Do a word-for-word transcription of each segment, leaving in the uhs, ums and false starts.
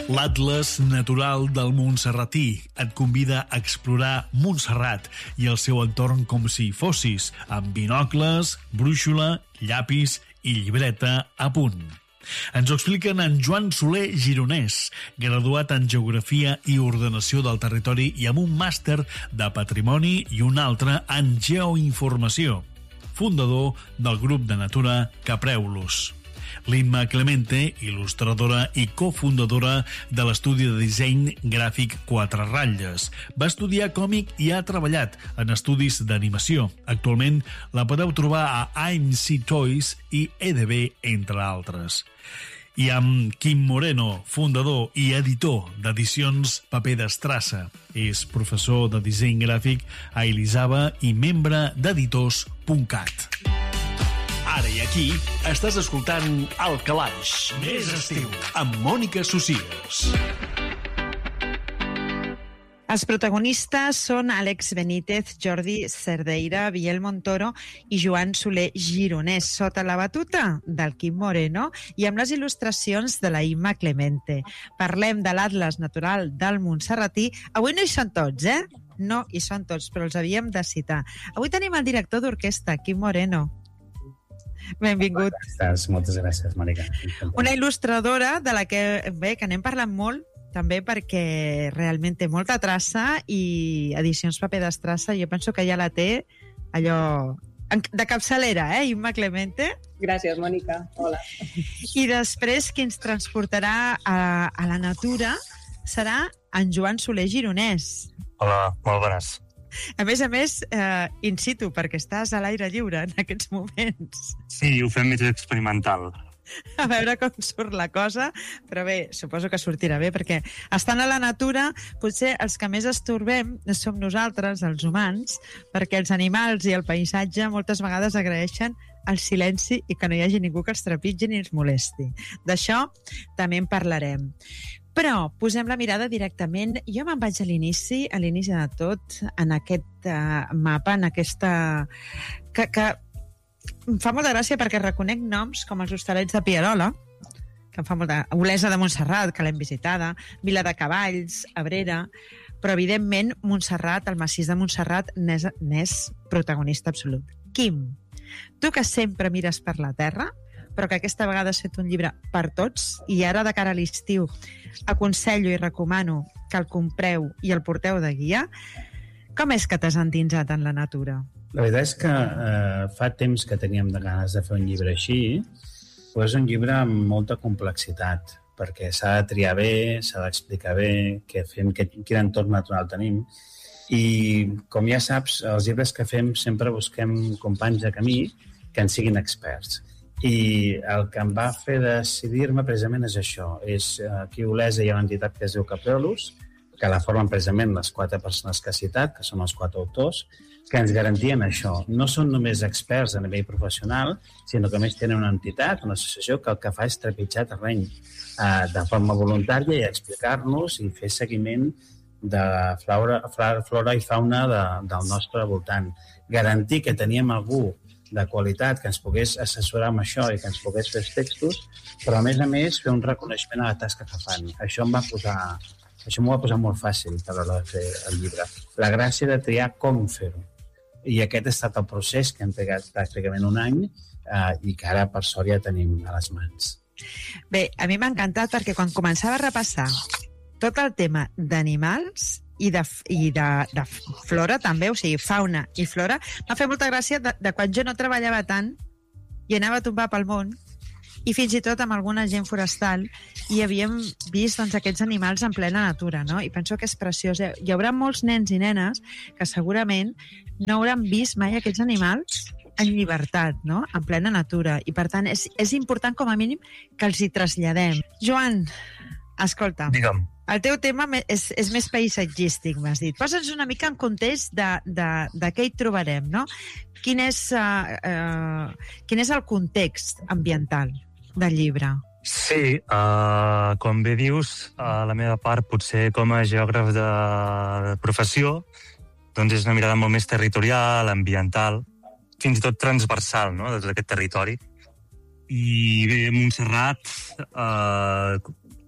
L'Atles Natural del Montserratí et convida a explorar Montserrat i el seu entorn com si fossis, amb binocles, brúixola, llapis i llibreta a punt. Ens ho expliquen en Joan Soler Gironès, graduat en Geografia i Ordenació del Territori i amb un màster de Patrimoni i un altre en Geoinformació, fundador del grup de natura Capreulos. L'Imma Clemente, il·lustradora i cofundadora de l'estudi de disseny gràfic Quatre Ratlles. Va estudiar còmic i ha treballat en estudis d'animació. Actualment la podeu trobar a A M C Toys i E D B, entre altres. I amb Quim Moreno, fundador i editor d'edicions Paper d'Estrassa. És professor de disseny gràfic a Elisava i membre d'editors punt cat. Ara i aquí estàs escoltant El Calaix, més estiu, amb Mònica Socias. Els protagonistes són Àlex Benítez, Jordi Cerdeira, Biel Montoro i Joan Soler Gironès, sota la batuta del Quim Moreno i amb les il·lustracions de la Imma Clemente. Parlem de l'Atles Natural del Montserratí. Avui no hi són tots, eh? No hi són tots, però els havíem de citar. Avui tenim el director d'orquestra, Quim Moreno. Benvingut. Estàs, moltes gràcies, Mònica. Una il·lustradora de la que, bé, que n'hem parlat molt, també perquè realment té molta traça i Edicions Paper d'Estrassa jo penso que ja la té allò de capçalera, eh, Imma Clemente? Gràcies, Mònica. Hola. I després qui ens transportarà a, a la natura serà en Joan Soler Gironès. Hola, molt bones. A més a més, eh, in situ, perquè estàs a l'aire lliure en aquests moments. Sí, ho fem més experimental. A veure com surt la cosa, però bé, suposo que sortirà bé, perquè estant a la natura, potser els que més estorbem som nosaltres, els humans, perquè els animals i el paisatge moltes vegades agraeixen el silenci i que no hi hagi ningú que els trepitgi ni els molesti. D'això també en parlarem. Però posem la mirada directament. Jo me'n vaig a l'inici, a l'inici de tot, en aquest uh, mapa, en aquesta... que, que em fa molta gràcia perquè reconec noms com els Hostalets de Pierola, que em fa molta... Olesa de Montserrat, que l'hem visitada, Vila de Cavalls, Abrera, però evidentment Montserrat, el massís de Montserrat, n'és, n'és protagonista absolut. Quim, tu que sempre mires per la terra, però que aquesta vegada has fet un llibre per tots i ara de cara a l'estiu aconsello i recomano que el compreu i el porteu de guia. Com és que t'has endinsat en la natura? La veritat és que eh, fa temps que teníem de ganes de fer un llibre així, però és un llibre amb molta complexitat, perquè s'ha de triar bé, s'ha d'explicar bé què fem, què, quin entorn natural tenim. I, com ja saps, els llibres que fem sempre busquem companys de camí que en siguin experts. I el que em va fer decidir-me precisament és això. És, aquí a Olesa hi ha una entitat que es diu Capreulos, que la formen precisament les quatre persones que ha citat, que són els quatre autors, que ens garantien això. No són només experts a nivell professional, sinó que a més tenen una entitat, una associació, que el que fa és trepitjar terreny eh, de forma voluntària i explicar-nos i fer seguiment de flora, flora i fauna de, del nostre voltant. Garantir que teníem algú de qualitat que ens pogués assessorar amb això i que ens pogués fer els textos, però a més a més fer un reconeixement a la tasca que fan. Això em va posar, això m'ho va posar molt fàcil a l'hora de fer el llibre. La gràcia de triar com fer-ho. I aquest ha estat el procés que hem pegat pràcticament un any eh, i que ara, per sort, ja tenim a les mans. Bé, a mi m'ha encantat perquè quan començava a repassar tot el tema d'animals i de, i de, de flora també, o sigui, fauna i flora, m'ha fet molta gràcia de, de quan jo no treballava tant i anava a tombar pel món i fins i tot amb alguna gent forestal i havíem vist doncs, aquests animals en plena natura, no? I penso que és preciós. Hi haurà molts nens i nenes que segurament no hauran vist mai aquests animals en llibertat, no? En plena natura. I per tant és, és important com a mínim que els hi traslladem. Joan, escolta. Digue'm. El teu tema és, és més paisatgístic, m'has dit. Posa'ns una mica en context de, de, de què hi trobarem, no? Quin és, uh, uh, quin és el context ambiental del llibre? Sí, uh, com bé dius, a la meva part, potser com a geògraf de professió, doncs és una mirada molt més territorial, ambiental, fins i tot transversal, no?, de tot aquest territori. I bé, Montserrat, eh,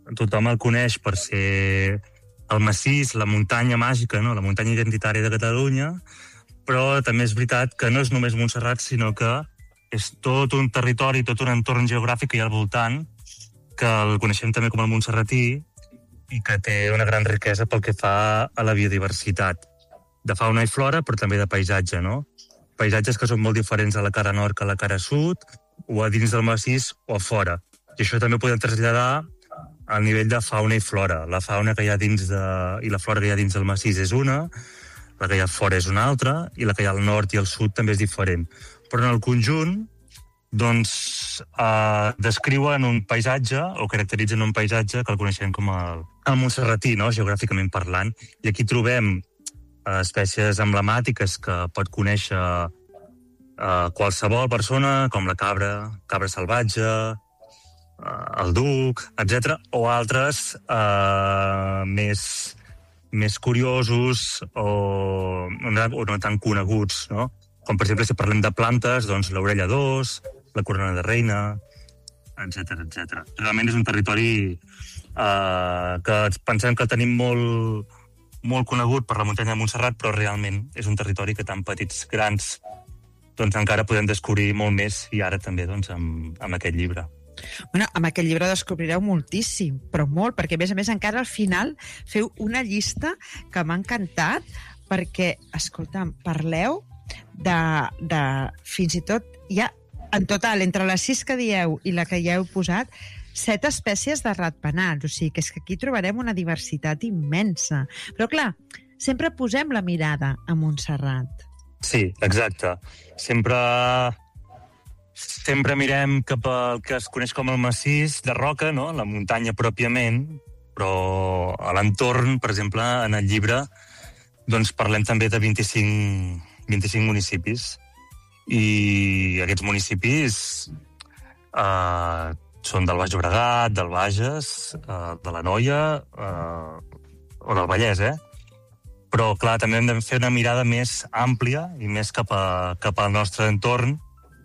tothom el coneix per ser el massís, la muntanya màgica, no? La muntanya identitària de Catalunya, però també és veritat que no és només Montserrat, sinó que és tot un territori, tot un entorn geogràfic que hi ha al voltant, que el coneixem també com el montserratí, i que té una gran riquesa pel que fa a la biodiversitat, de fauna i flora, però també de paisatge, no? Paisatges que són molt diferents a la cara nord que a la cara sud, o a dins del massís o a fora. I això també ho podem traslladar al nivell de fauna i flora. La fauna que hi ha dins de... i la flora que hi ha dins del massís és una, la que hi ha fora és una altra, i la que hi ha al nord i al sud també és diferent. Però en el conjunt, doncs, eh, descriuen un paisatge, o caracteritzen un paisatge que el coneixem com el, el montserratí, no? Geogràficament parlant. I aquí trobem eh, espècies emblemàtiques que pot conèixer eh, qualsevol persona, com la cabra, cabra salvatge, eh, el duc, etcètera, o altres eh, més, més curiosos o, o no tan coneguts, no? Com, per exemple, si parlem de plantes, doncs l'orella d'ós, la corona de reina, etcètera, etcètera. Realment és un territori eh, que pensem que tenim molt, molt conegut per la muntanya de Montserrat, però realment és un territori que tan petits, grans, doncs encara podem descobrir molt més, i ara també doncs, amb, amb aquest llibre. Bueno, amb aquest llibre descobrireu moltíssim, però molt, perquè a més a més encara al final feu una llista que m'ha encantat, perquè, escolta'm, parleu de, de fins i tot hi ha en total, entre les sis que dieu i la que ja heu posat, set espècies de ratpenats. O sigui, que és que aquí trobarem una diversitat immensa. Però, clar, sempre posem la mirada a Montserrat. Sí, exacte. Sempre, sempre mirem cap al que es coneix com el massís de roca, no? La muntanya pròpiament, però a l'entorn, per exemple, en el llibre, doncs parlem també de vint-i-cinc, vint-i-cinc municipis. I aquests municipis eh, són del Baix Llobregat, del Bages, eh, de l'Anoia eh, o del Vallès, eh? Però, clar, també hem de fer una mirada més àmplia i més cap, a, cap al nostre entorn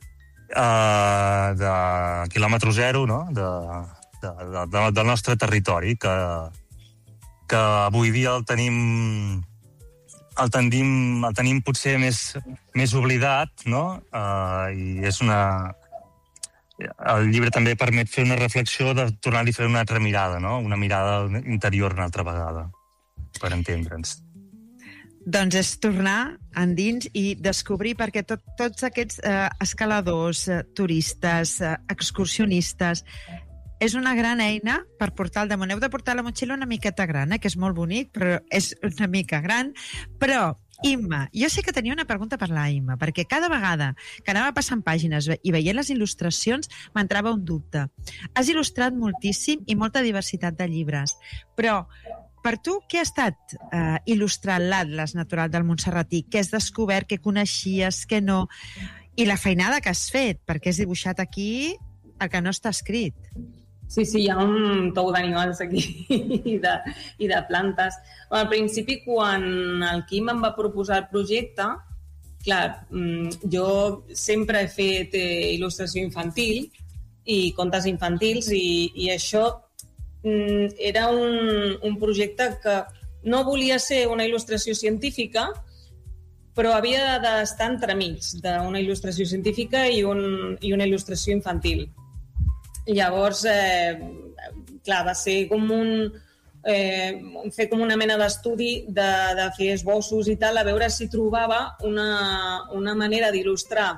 eh, de quilòmetre zero, no? De, de, de, de, del nostre territori, que, que avui dia el tenim... El tenim, el tenim potser més, més oblidat, no? Uh, I és una... El llibre també permet fer una reflexió de tornar-hi a fer una altra mirada, no? Una mirada interior una altra vegada, per entendre'ns. Doncs és tornar endins i descobrir, perquè tot, tots aquests eh, escaladors, eh, turistes, eh, excursionistes, és una gran eina per portar al damunt. Heu de portar la motxilla una miqueta gran, eh, que és molt bonic, però és una mica gran. Però, Imma, jo sé que tenia una pregunta per la Imma, perquè cada vegada que anava passant pàgines i veient les il·lustracions m'entrava un dubte. Has il·lustrat moltíssim i molta diversitat de llibres, però per tu, què ha estat eh, il·lustrar l'Atles Natural del Montserratí? Què has descobert, què coneixies, què no? I la feinada que has fet, perquè has dibuixat aquí el que no està escrit. Sí, sí, hi ha un tou d'animals aquí i de, i de plantes. Al principi, quan el Quim em va proposar el projecte, clar, jo sempre he fet eh, il·lustració infantil i contes infantils i, i això mm, era un, un projecte que no volia ser una il·lustració científica, però havia d'estar entremig d'una il·lustració científica i, un, i una il·lustració infantil. Llavors, eh, clar, va ser com un... Eh, fer com una mena d'estudi de, de fer esbossos i tal, a veure si trobava una, una manera d'il·lustrar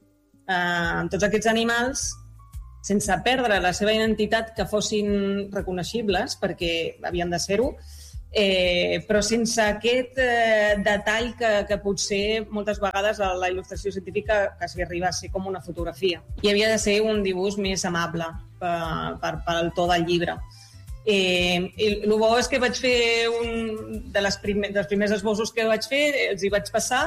eh, tots aquests animals sense perdre la seva identitat, que fossin reconeixibles, perquè havien de ser-ho, eh, però sense aquest eh, detall que, que potser moltes vegades a la il·lustració científica quasi arriba a ser com una fotografia. I havia de ser un dibuix més amable per, per, per el to del llibre. Eh, el bo és que vaig fer un de les primer, dels primers esbossos que vaig fer, els hi vaig passar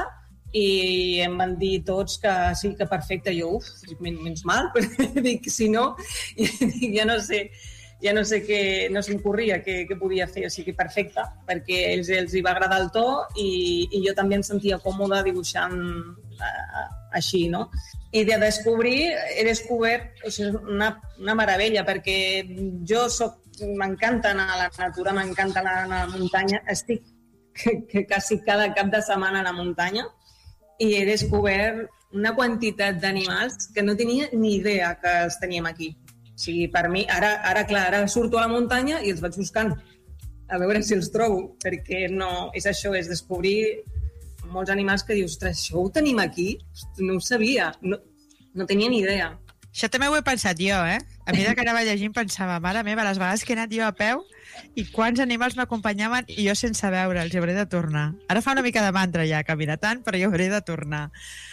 i em van dir tots que sí, que perfecte. Jo, uf, menys mal, però dic, si no, ja no sé... ja no sé què, no se'm corria què, què podia fer, o sigui, perfecte, perquè a ells els hi va agradar el to i, i jo també em sentia còmoda dibuixant uh, així, no? I de descobrir, he descobert, o sigui, una, una meravella, perquè jo soc m'encanta anar a la natura, m'encanta anar a la muntanya. Estic que, que quasi cada cap de setmana a la muntanya i he descobert una quantitat d'animals que no tenia ni idea que els teníem aquí. O sigui, per mi, ara, ara clar, ara surto a la muntanya i els vaig buscant a veure si els trobo, perquè no, és això, és descobrir molts animals que dius, ostres, això ho tenim aquí? No ho sabia, no, no tenia ni idea. Això també ho he pensat jo, eh? A mesura que anava llegint pensava, mare meva, les vegades que he anat jo a peu i quants animals m'acompanyaven i jo sense veure'ls, hi hauré de tornar. Ara fa una mica de mantra ja, caminar tant, però hi hauré de tornar.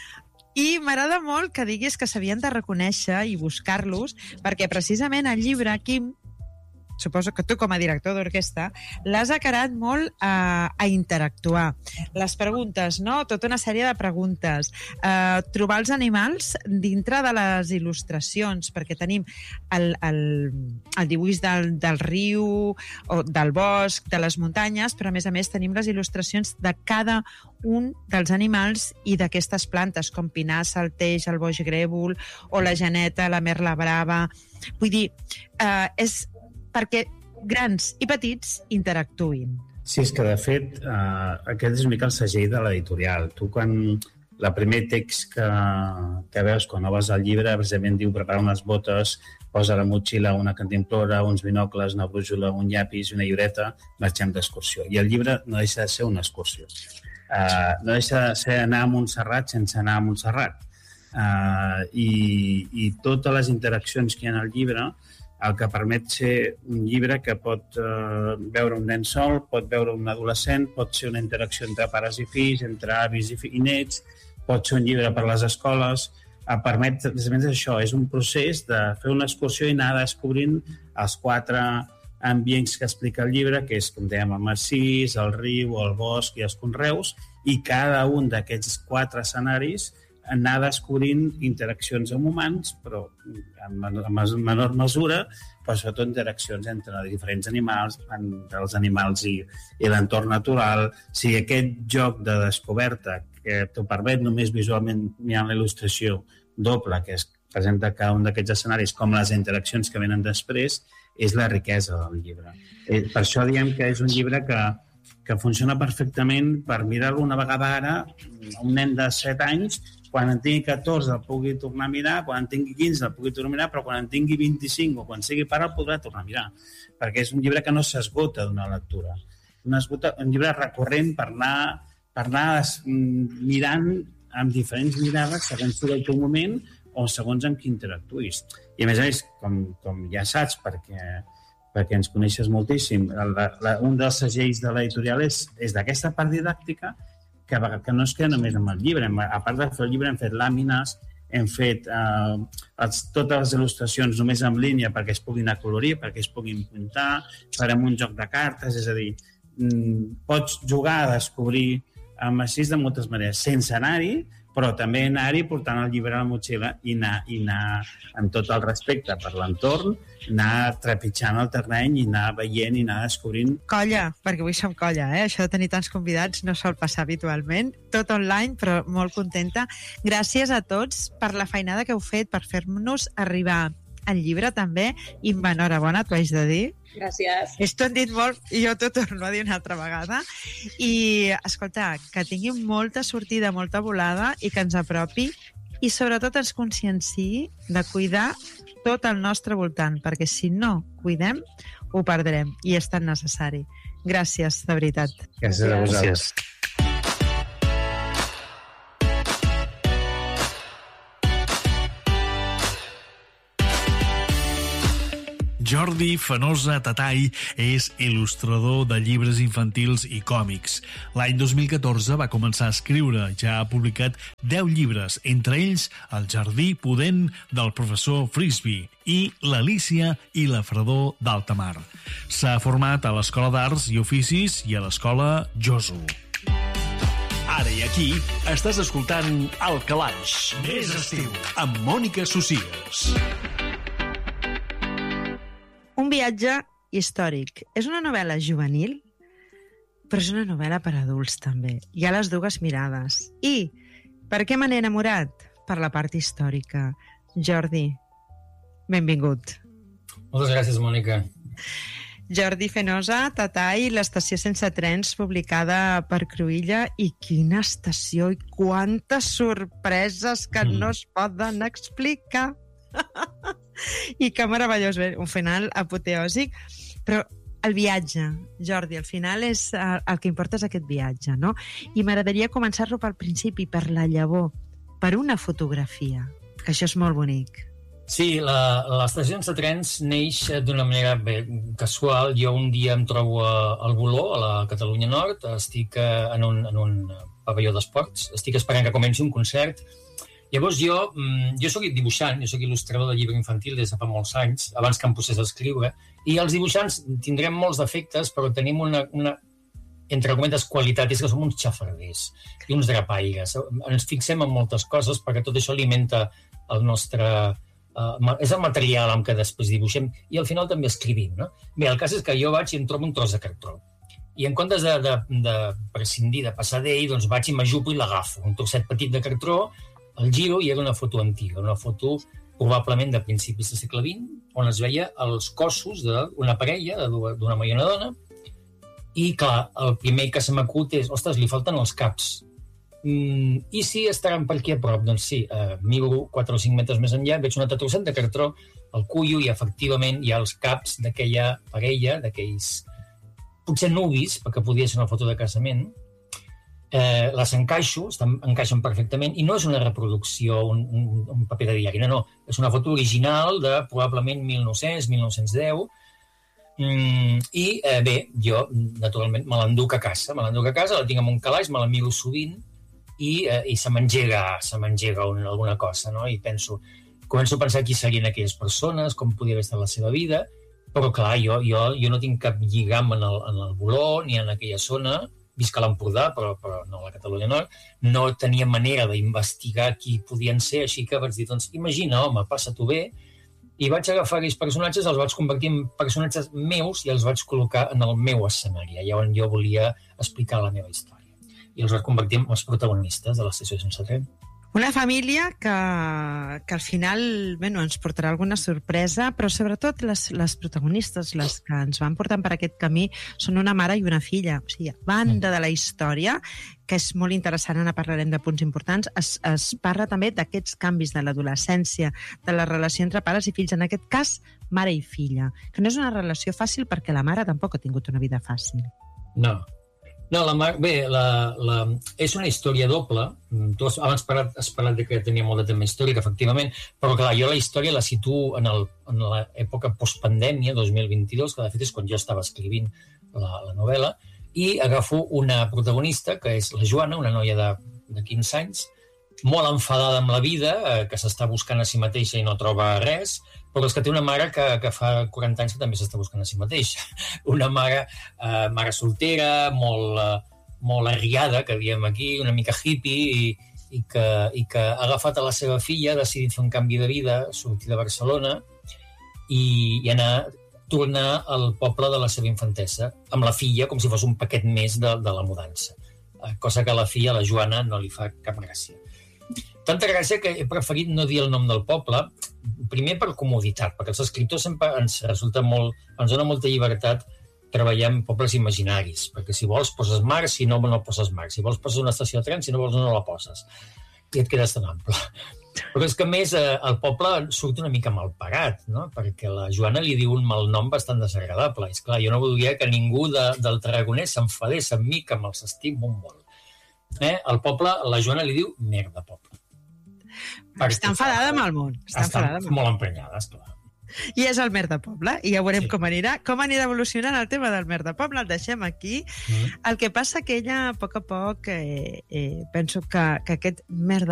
I m'agrada molt que diguis que s'havien de reconèixer i buscar-los, perquè precisament el llibre, Quim, suposo que tu com a director d'orquestra, l'has acarat molt a, a interactuar. Les preguntes, no? Tota una sèrie de preguntes. Uh, trobar els animals dintre de les il·lustracions, perquè tenim el, el, el dibuix del, del riu, o del bosc, de les muntanyes, però a més a més tenim les il·lustracions de cada un dels animals i d'aquestes plantes, com pinar, salteix, el boix grèvol, o la geneta, la merla brava. Vull dir, uh, és perquè grans i petits interactuïn. Sí, és que de fet eh, aquest és una mica el segell de l'editorial. Tu quan el primer text que, que veus quan vas al llibre precisament diu prepara unes botes, posa a la motxilla una cantimplora, uns binocles, una brújula, un llapis, una llibreta, marxem d'excursió. I el llibre no deixa de ser una excursió. Uh, no deixa de ser anar a Montserrat sense anar a Montserrat. Uh, i, I totes les interaccions que hi ha al llibre el que permet ser un llibre que pot eh, veure un nen sol, pot veure un adolescent, pot ser una interacció entre pares i fills, entre avis i, i nets, pot ser un llibre per a les escoles, eh, permet, precisament això, és un procés de fer una excursió i anar descobrint els quatre ambients que explica el llibre, que és, com dèiem, el massís, el riu, el bosc i els conreus, i cada un d'aquests quatre escenaris anar descobrint interaccions amb humans, però en menor mesura, però sobretot interaccions entre diferents animals, entre els animals i, i l'entorn natural. O sigui, aquest joc de descoberta que t'ho permet només visualment mirant la il·lustració doble que es presenta cada un d'aquests escenaris, com les interaccions que venen després, és la riquesa del llibre. Per això diem que és un llibre que que funciona perfectament per mirar-lo una vegada ara, un nen de set anys, quan en tingui catorze el pugui tornar a mirar, quan en tingui quinze el pugui tornar a mirar, però quan en tingui vint-i-cinc o quan sigui pare el podrà tornar a mirar, perquè és un llibre que no s'esgota d'una lectura. Un, esgota, un llibre recurrent per anar, per anar mirant amb diferents mirades segons sigui el teu moment o segons amb qui interactuïs. I a més a més, com, com ja saps, perquè perquè ens coneixes moltíssim, la, la, un dels segells de l'editorial és, és d'aquesta part didàctica que, que no es queda només amb el llibre. A part de fer el llibre hem fet làmines, hem fet eh, els, totes les il·lustracions només en línia perquè es puguin acolorir, perquè es puguin pintar, farem un joc de cartes, és a dir, mm, pots jugar a descobrir el massís de moltes maneres, sense anar-hi, però també anar-hi portant el llibre a la motxilla i anar, i anar amb tot el respecte per l'entorn, anar trepitjant el terreny i anar veient i anar descobrint. Colla, perquè avui som colla, eh? Això de tenir tants convidats no sol passar habitualment. Tot online, però molt contenta. Gràcies a tots per la feinada que heu fet, per fer-nos arribar el llibre també, i enhorabona, t'ho haig de dir. Gràcies. Esto han dit molt i jo t'ho torno a dir una altra vegada. I, escolta, que tingui molta sortida, molta volada i que ens apropi i sobretot ens conscienciï de cuidar tot el nostre voltant, perquè si no cuidem, ho perdrem i és tan necessari. Gràcies, de veritat. Gràcies a vosaltres. Jordi Fenosa Tatay és il·lustrador de llibres infantils i còmics. L'any dos mil catorze va començar a escriure, ja ha publicat deu llibres, entre ells El jardí pudent del professor Frisby i L'Alícia i la fredor d'alta mar. S'ha format a l'Escola d'Arts i Oficis i a l'Escola Joso. Ara i aquí estàs escoltant El Calaix, més estiu, amb Mònica Socias. Un viatge històric. És una novel·la juvenil, però és una novel·la per adults també. Hi ha les dues mirades. I per què me n'he enamorat? Per la part històrica. Jordi, benvingut. Moltes gràcies, Mònica. Jordi Fenosa, Tatai, l'estació sense trens, publicada per Cruïlla, i quina estació i quantes sorpreses que mm. no es poden explicar. I que meravellós, bé, un final apoteòsic, però el viatge, Jordi, al final és el que importa és aquest viatge, no? I m'agradaria començar-lo pel principi, per la llavor, per una fotografia, que això és molt bonic. Sí, l'estació sense trens neix d'una manera bé, casual. Jo un dia em trobo a, al Boló, a la Catalunya Nord, estic en un, en un pavelló d'esports, estic esperant que comenci un concert. Llavors jo, jo soc dibuixant, jo soc il·lustrador de llibre infantil des de fa molts anys, abans que em posés a escriure, i els dibuixants tindrem molts defectes, però tenim una, una entre cometes, qualitat, és que som uns xafarders i uns drapaires. Ens fixem en moltes coses perquè tot això alimenta el nostre... Uh, és el material amb què després dibuixem i al final també escrivim, no? Bé, el cas és que jo vaig i em trobo un tros de cartró i en comptes de, de, de prescindir, de passar d'ell, doncs vaig i m'ajupo i l'agafo. Un trosset petit de cartró, el giro i era una foto antiga, una foto probablement de principis del segle vint, on es veia els cossos d'una parella, d'una noia i una dona, i clar, el primer que se m'acut és, ostres, li falten els caps. Mm, I si estaran per aquí a prop? Doncs sí, eh, miro quatre o cinc metres més enllà, veig un altre trosset de cartró, el cullo i efectivament hi ha els caps d'aquella parella, d'aquells potser nuvis, perquè podia ser una foto de casament, eh, les encaixo, estan, encaixen perfectament, i no és una reproducció, un, un, un paper de diari, no, no, és una foto original de probablement mil nou-cents, mil nou-cents deu, mm, i eh, bé, jo naturalment me l'enduc a casa, me l'enduc a casa, la tinc en un calaix, me la miro sovint, i, eh, i se m'engega se m'engega un, alguna cosa, no? I penso, començo a pensar qui serien aquelles persones, com podia haver estat la seva vida, però clar, jo, jo, jo no tinc cap lligam en el, en el Boló ni en aquella zona, visc a l'Empordà, però, però no a la Catalunya Nord, no tenia manera d'investigar qui podien ser, així que vaig dir, doncs imagina, home, passa-t'ho bé, i vaig agafar aquells personatges, els vaig convertir en personatges meus i els vaig col·locar en el meu escenari, allà on jo volia explicar la meva història. I els vaig convertir en els protagonistes de l'estació sense tren. Una família que, que al final bueno, ens portarà alguna sorpresa, però sobretot les, les protagonistes, les que ens van portant per aquest camí, són una mare i una filla. O sigui, a banda de la història, que és molt interessant, ara parlarem de punts importants, es, es parla també d'aquests canvis de l'adolescència, de la relació entre pares i fills, en aquest cas, mare i filla, que no és una relació fàcil perquè la mare tampoc ha tingut una vida fàcil. No. No, la mar... bé, la, la... és una història doble. Tu has, abans parlat, has parlat de que tenia molt de tema històric, efectivament, però clar, jo la història la situo en, el, en l'època postpandèmia, dos mil vint-i-dos, que de fet és quan jo estava escrivint la, la novel·la, i agafo una protagonista, que és la Joana, una noia de, de quinze anys, molt enfadada amb la vida, eh, que s'està buscant a si mateixa i no troba res, però és que té una mare que, que fa quaranta anys que també s'està buscant a si mateixa. Una mare, eh, mare soltera, molt, eh, molt arriada, que diem aquí, una mica hippie, i, i, que, i que ha agafat a la seva filla, ha decidit fer un canvi de vida, sortir de Barcelona i, i anar, tornar al poble de la seva infantesa, amb la filla, com si fos un paquet més de, de la mudança. Eh, cosa que a la filla, la Joana, no li fa cap gràcia. Tanta gràcia que he preferit no dir el nom del poble, primer per comoditat, perquè els escriptors sempre ens resulta molt, ens dona molta llibertat treballar en pobles imaginaris, perquè si vols poses mar, si no, no poses mar, si vols poses una estació de tren, si no vols no la poses, i et quedes tan ample. Però és que a més el poble surt una mica mal pagat, no? Perquè la Joana li diu un malnom bastant desagradable, és clar, jo no voldria que ningú de, del Tarragonès s'enfadés amb mi, que me'ls estimo molt. Eh? El poble, la Joana li diu merda poble. Perquè està enfadada amb el món. Està, està enfadada molt emprenyada, esclar. I és el mer de poble, i ja veurem sí. com anirà. Com anirà evolucionant el tema del mer de poble, el deixem aquí. Mm. El que passa que ella, a poc a poc, eh, eh, penso que, que aquest mer de